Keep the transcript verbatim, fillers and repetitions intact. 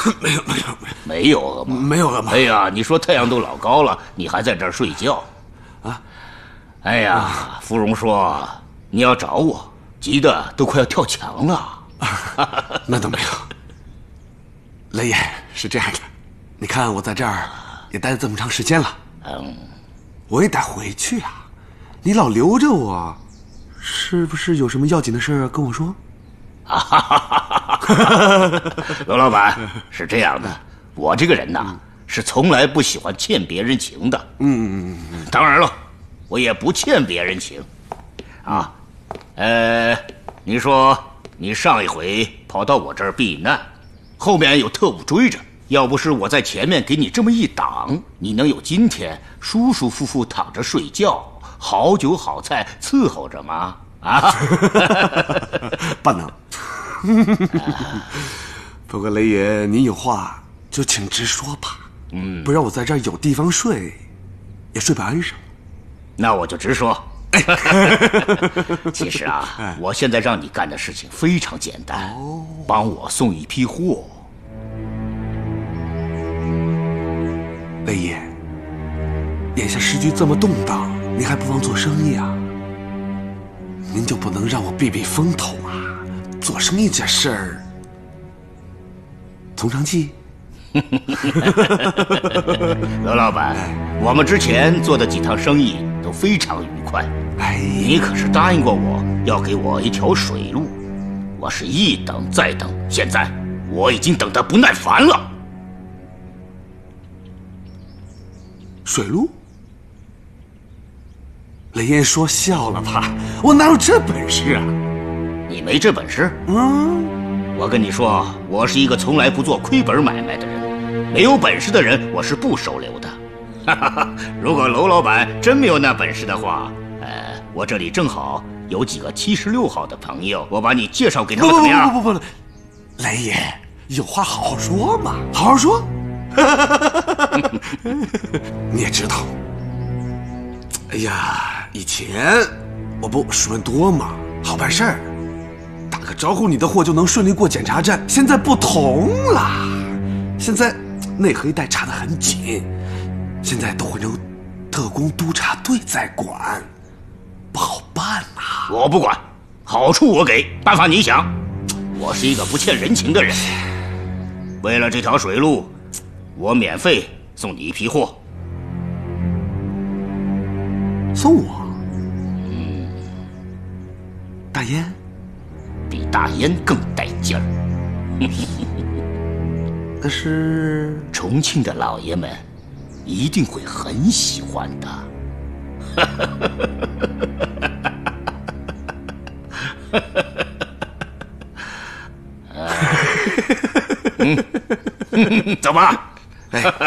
没有没有没有恶魔， 没有恶魔。 哎呀，你说太阳都老高了，你还在这儿睡觉？ 啊？ 哎呀，芙蓉说你要找我，急得都快要跳墙了。 那倒没有。雷爷是这样的，你看我在这儿也待了这么长时间了， 嗯， 我也得回去啊。你老留着我，是不是有什么要紧的事跟我说？ 罗老板，是这样的，我这个人呐，是从来不喜欢欠别人情的。 嗯嗯嗯。 当然了，我也不欠别人情。啊，呃，你说你上一回跑到我这儿避难，后面有特务追着，要不是我在前面给你这么一挡，你能有今天舒舒服服躺着睡觉，好酒好菜伺候着吗？啊， 不能。不过雷爷，您有话就请直说吧，嗯，不然我在这儿有地方睡，也睡不安生。 那我就直说。其实啊，我现在让你干的事情非常简单，哦，帮我送一批货。 雷爷，眼下时局这么动荡，您还不忘做生意啊？您就不能让我避避风头吗？做生意这事儿，从长计。 罗老板，我们之前做的几趟生意都非常愉快。 哎， 你可是答应过我要给我一条水路，我是一等再等，现在我已经等得不耐烦了。 水路？雷爷说笑了吧？我哪有这本事啊？ 你没这本事？ 嗯， 我跟你说，我是一个从来不做亏本买卖的人，没有本事的人我是不收留的。如果娄老板真没有那本事的话，呃，我这里正好有几个七十六号的朋友，我把你介绍给他们，怎么样？ 不不不不不，雷爷有话好好说嘛，好好说。你也知道，哎呀，以前我不熟人多嘛，好办事儿，打个招呼你的货就能顺利过检查站。现在不同了，现在内河一带查得很紧，现在都换成特工督察队在管，不好办呐。 我不管，好处我给，办法你想。我是一个不欠人情的人，为了这条水路，我免费送你一批货。 送我？嗯，大烟？ 比大烟更带劲儿。 但是重庆的老爷们一定会很喜欢的。嗯，走吧。 哎。